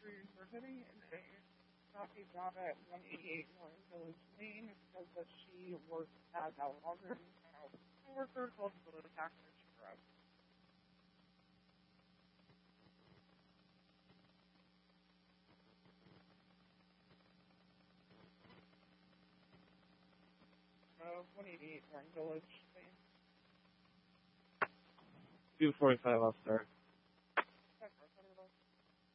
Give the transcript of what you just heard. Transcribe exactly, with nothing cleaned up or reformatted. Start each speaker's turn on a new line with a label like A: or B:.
A: we're getting a coffee job at one eighty-eight North Village Lane. It says that she works as a Walgreens coworker called the tax scrub. Uh, one eighty-eight North Village Lane.
B: two forty-five, I'll start.